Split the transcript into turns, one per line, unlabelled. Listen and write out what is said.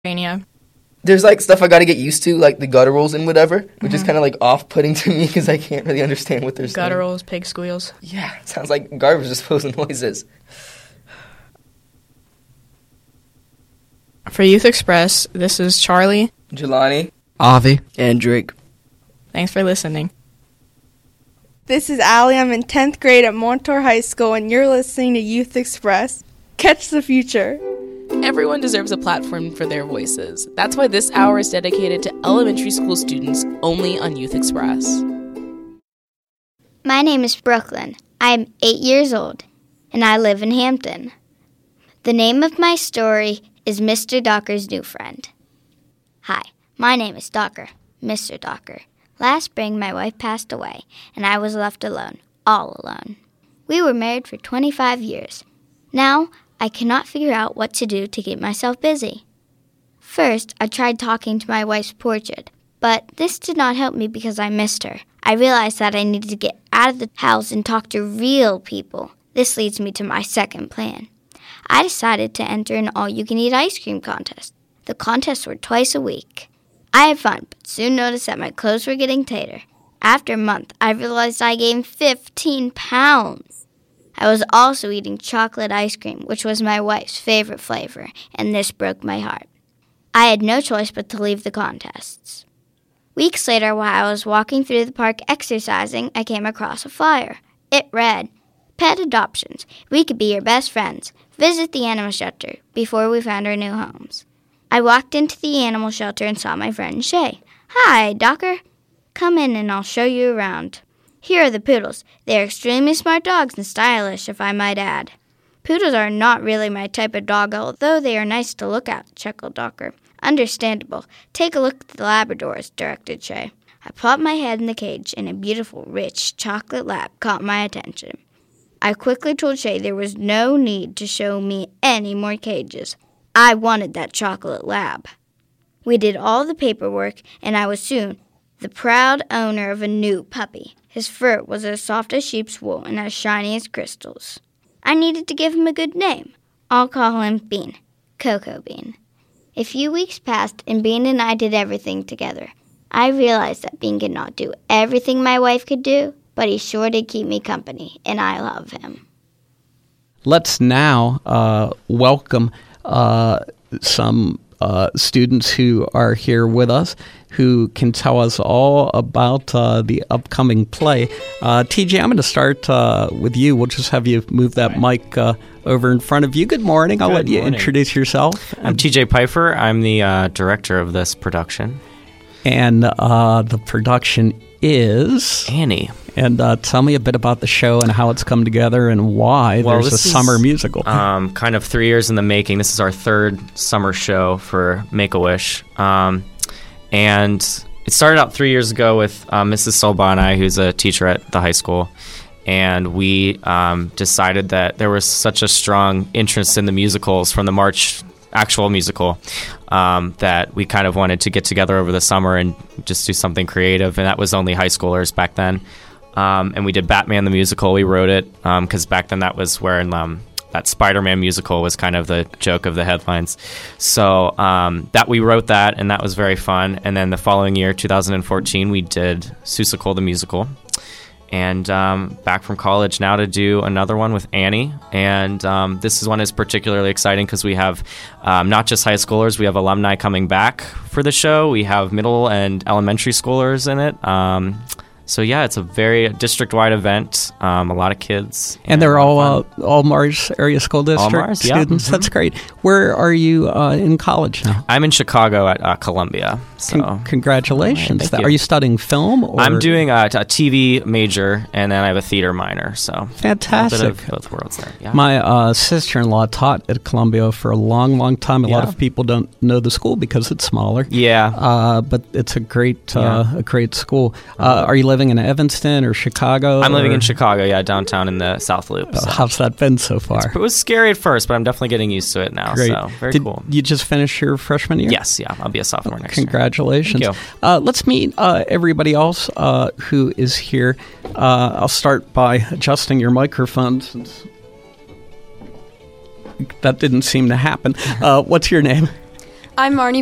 Pennsylvania.
There's like stuff I got to get used to, like the gutturals and whatever, which is kind of like off-putting to me because I can't really understand what they're saying.
Gutturals, pig squeals.
Yeah, it sounds like garbage disposal noises.
For Youth Express, this is Charlie.
Jelani.
Avi.
And Drake.
Thanks for listening.
This is Allie. I'm in 10th grade at Montour High School, and you're listening to Youth Express. Catch the future.
Everyone deserves a platform for their voices. That's why this hour is dedicated to elementary school students only on Youth Express.
My name is Brooklyn. I'm 8 years old, and I live in Hampton. The name of my story is Mr. Docker's New Friend. Hi, my name is Docker, Mr. Docker. Last spring, my wife passed away, and I was left alone, all alone. We were married for 25 years. Now, I cannot figure out what to do to keep myself busy. First, I tried talking to my wife's portrait, but this did not help me because I missed her. I realized that I needed to get out of the house and talk to real people. This leads me to my second plan. I decided to enter an all-you-can-eat ice cream contest. The contests were twice a week. I had fun, but soon noticed that my clothes were getting tighter. After a month, I realized I gained 15 pounds. I was also eating chocolate ice cream, which was my wife's favorite flavor, and this broke my heart. I had no choice but to leave the contests. Weeks later, while I was walking through the park exercising, I came across a flyer. It read, "Pet adoptions. We could be your best friends. Visit the animal shelter before we found our new homes." I walked into the animal shelter and saw my friend Shay. "Hi, Docker. Come in and I'll show you around. Here are the poodles. They are extremely smart dogs and stylish, if I might add." "Poodles are not really my type of dog, although they are nice to look at," chuckled Docker. "Understandable. Take a look at the Labradors," directed Shay. I plopped my head in the cage, and a beautiful, rich chocolate lab caught my attention. I quickly told Shay there was no need to show me any more cages. I wanted that chocolate lab. We did all the paperwork, and I was soon the proud owner of a new puppy. His fur was as soft as sheep's wool and as shiny as crystals. I needed to give him a good name. I'll call him Bean, Cocoa Bean. A few weeks passed, and Bean and I did everything together. I realized that Bean could not do everything my wife could do, but he sure did keep me company, and I love him.
Let's now welcome some students who are here with us who can tell us all about the upcoming play. TJ, I'm going to start with you. We'll just have you move that mic over in front of you. Good morning. I'll let you introduce yourself.
I'm TJ Pfeiffer. I'm the director of this production.
And the production is
Annie.
And tell me a bit about the show and how it's come together and why there's a summer musical.
Kind of 3 years in the making. This is our third summer show for Make-A-Wish. And it started out 3 years ago with Mrs. Solba and I, who's a teacher at the high school. And we decided that there was such a strong interest in the musicals from the March actual musical that we kind of wanted to get together over the summer and just do something creative. And that was only high schoolers back then. And we did Batman the musical. We wrote it because back then that was where that Spider-Man musical was kind of the joke of the headlines. So that we wrote that, and that was very fun. And then the following year, 2014, we did Seussical the musical. And back from college now to do another one with Annie. And this one is particularly exciting because we have not just high schoolers, we have alumni coming back for the show. We have middle and elementary schoolers in it. So yeah, it's a very district-wide event. A lot of kids,
and they're all Mars area school district
Mars,
students.
Yeah. Mm-hmm.
That's great. Where are you in college now?
I'm in Chicago at Columbia. So
congratulations!
Thank you.
Are you studying film? Or?
I'm doing a TV major, and then I have a theater minor. So
fantastic.
A bit of both worlds there. Yeah.
My sister-in-law taught at Columbia for a long, long time. A lot of people don't know the school because it's smaller.
Yeah.
But it's a great school. Are you living in Evanston or Chicago?
I'm living in Chicago, downtown in the South Loop. So.
How's that been so far?
It was scary at first, but I'm definitely getting used to it now.
Great.
So very cool.
You just finished your freshman year?
Yes, I'll be a sophomore next year.
Congratulations.
Thank you.
Let's meet everybody else who is here. I'll start by adjusting your microphone since that didn't seem to happen. What's your name?
I'm Marnie